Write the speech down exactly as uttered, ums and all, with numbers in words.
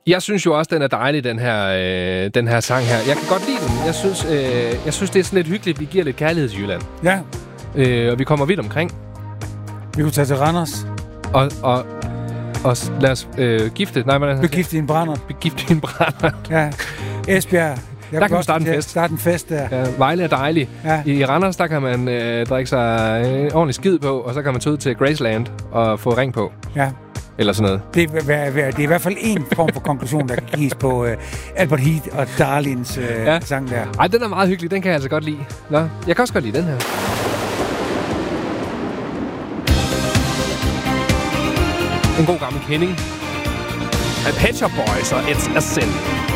Jeg synes jo også, den er dejlig, den her, øh, den her sang her. Jeg kan godt lide den. Jeg synes, øh, jeg synes det er sådan lidt hyggeligt, vi giver lidt kærlighed til Jylland. Ja. Øh, og vi kommer vidt omkring. Vi kunne tage til Randers. Og, og, og lad os øh, gifte. Nej, men Begifte i en brænder. Begifte i en brænder. Ja. Esbjerg. Jeg der kan man starte en fest. Starte en fest der. Ja, Vejle er dejlig. Ja. I Randers, der kan man øh, drikke sig øh, ordentligt skid på, og så kan man tage ud til Graceland og få ring på. Ja. Eller sådan noget. Det er, det er i hvert fald en form for konklusion, der kan gives på uh, Albert Heat og Darlins uh, ja. sang der. Ej, den er meget hyggelig. Den kan jeg altså godt lide. Nå, jeg kan også godt lide den her. En god gammel kending. A Pet Shop Boys og It's a Sin.